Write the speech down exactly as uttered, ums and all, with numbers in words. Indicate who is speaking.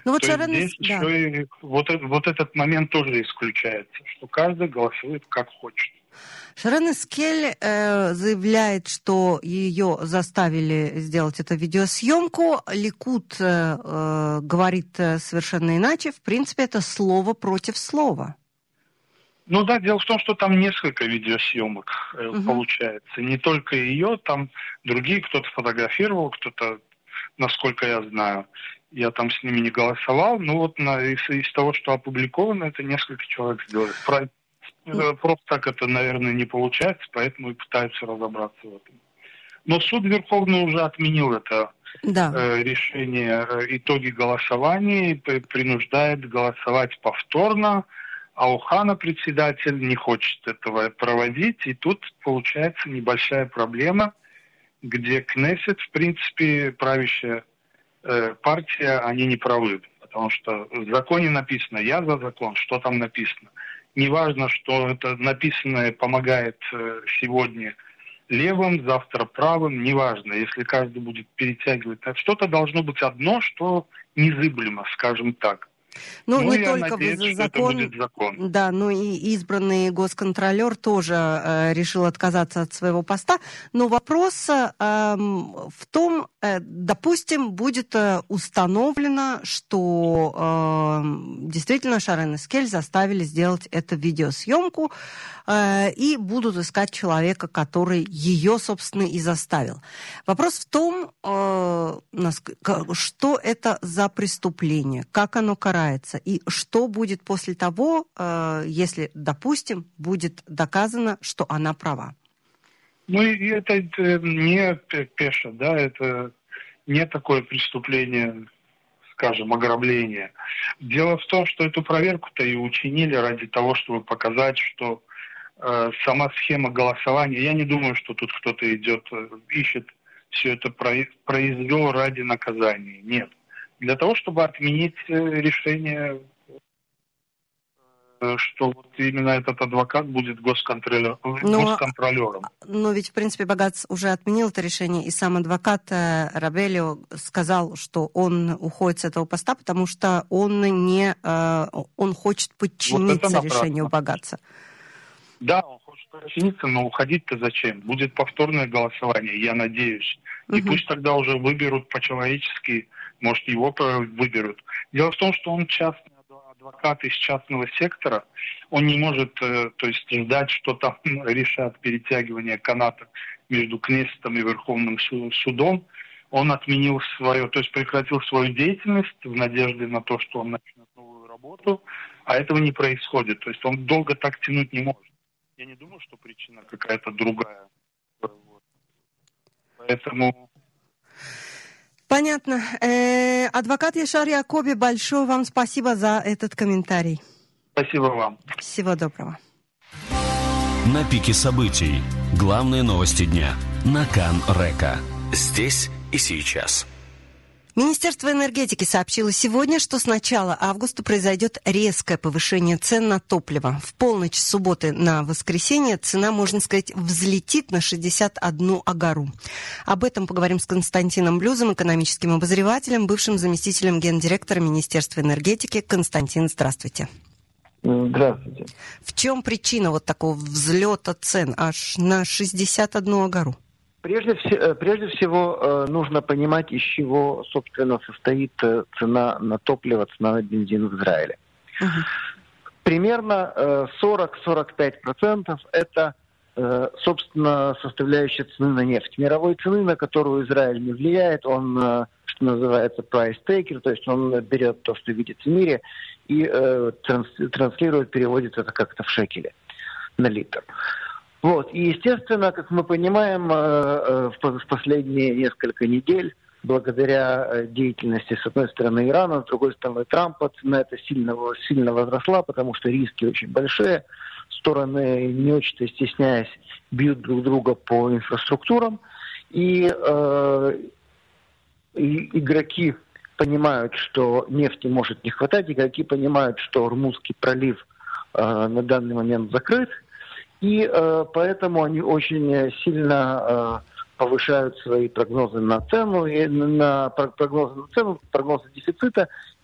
Speaker 1: Ну, вот
Speaker 2: То
Speaker 1: Шарен...
Speaker 2: есть здесь
Speaker 1: да.
Speaker 2: еще и вот, вот этот момент тоже исключается, что каждый голосует как хочет.
Speaker 1: Шарен Эскель э, заявляет, что ее заставили сделать эту видеосъемку. Ликут э, э, говорит совершенно иначе. В принципе, это слово против слова.
Speaker 2: Ну да, дело в том, что там несколько видеосъемок э,
Speaker 1: Угу.
Speaker 2: получается. Не только ее, там другие, кто-то фотографировал, кто-то, насколько я знаю. Я там с ними не голосовал, но вот на, из, из того, что опубликовано, это несколько человек сделали. Про, э, просто так это, наверное, не получается, поэтому и пытаются разобраться в этом. Но суд Верховный уже отменил это
Speaker 1: да.
Speaker 2: э, решение, э, итоги голосования, и принуждает голосовать повторно. А Охана, председатель, не хочет этого проводить. И тут получается небольшая проблема, где Кнессет, в принципе, правящая э, партия, они не правы. Потому что в законе написано «я за закон», что там написано. Неважно, что это написанное помогает э, сегодня левым, завтра правым, неважно. Если каждый будет перетягивать, так что-то должно быть одно, что незыблемо, скажем так.
Speaker 1: Ну,
Speaker 2: ну
Speaker 1: не
Speaker 2: я
Speaker 1: только
Speaker 2: надеюсь,
Speaker 1: что
Speaker 2: закон,
Speaker 1: это
Speaker 2: будет закон.
Speaker 1: Да, но и избранный госконтролер тоже э, решил отказаться от своего поста. Но вопрос э, в том, э, допустим, будет э, установлено, что э, действительно Шарен Эскель заставили сделать эту видеосъемку э, и будут искать человека, который ее, собственно, и заставил. Вопрос в том, э, что это за преступление, как оно карается. И что будет после того, если, допустим, будет доказано, что она права?
Speaker 2: Ну, и это, это не пеша, да, это не такое преступление, скажем, ограбление. Дело в том, что эту проверку-то и учинили ради того, чтобы показать, что э, сама схема голосования, я не думаю, что тут кто-то идет, ищет все это произвел ради наказания. Нет. Для того, чтобы отменить решение, что вот именно этот адвокат будет госконтролер,
Speaker 1: но,
Speaker 2: госконтролером.
Speaker 1: Но ведь, в принципе, Багац уже отменил это решение, и сам адвокат Рабелио сказал, что он уходит с этого поста, потому что он не, он хочет подчиниться вот решению Багаца.
Speaker 2: Да, он хочет подчиниться, но уходить-то зачем? Будет повторное голосование, я надеюсь. И угу. Пусть тогда уже выберут по-человечески, может, его выберут. Дело в том, что он частный адвокат из частного сектора, он не может, то есть, ждать, что там решат перетягивание каната между Кнессетом и Верховным судом. Он отменил свое, то есть прекратил свою деятельность в надежде на то, что он начнет новую работу, а этого не происходит. То есть он долго так тянуть не может. Я не думаю, что причина какая-то другая. Поэтому...
Speaker 1: Понятно. Э, адвокат Яшар Якоби, большое вам спасибо за этот комментарий.
Speaker 2: Спасибо вам.
Speaker 1: Всего доброго.
Speaker 3: На пике событий. Главные новости дня. На Кан Река. Здесь и сейчас.
Speaker 1: Министерство энергетики сообщило сегодня, что с начала августа произойдет резкое повышение цен на топливо. В полночь с субботы на воскресенье цена, можно сказать, взлетит на шестьдесят одну агару. Об этом поговорим с Константином Блюзом, экономическим обозревателем, бывшим заместителем гендиректора Министерства энергетики. Константин, здравствуйте.
Speaker 4: Здравствуйте.
Speaker 1: В чем причина вот такого взлета цен аж на шестьдесят одну агару?
Speaker 4: Прежде, прежде всего нужно понимать, из чего, собственно, состоит цена на топливо, цена на бензин в Израиле. Uh-huh. Примерно сорок-сорок пять процентов это, собственно, составляющая цены на нефть. Мировой цены, на которую Израиль не влияет, он, что называется, price taker, то есть он берет то, что видится в мире, и транслирует, переводит это как-то в шекели на литр. Вот. И, естественно, как мы понимаем, в последние несколько недель, благодаря деятельности, с одной стороны, Ирана, с другой стороны, Трампа, цена эта сильно, сильно возросла, потому что риски очень большие. Стороны, не очень-то стесняясь, бьют друг друга по инфраструктурам. И, э, и игроки понимают, что нефти может не хватать. Игроки понимают, что Ормузский пролив э, на данный момент закрыт. И э, поэтому они очень сильно э, повышают свои прогнозы на цену, и на прогнозы на цену, прогнозы дефицита,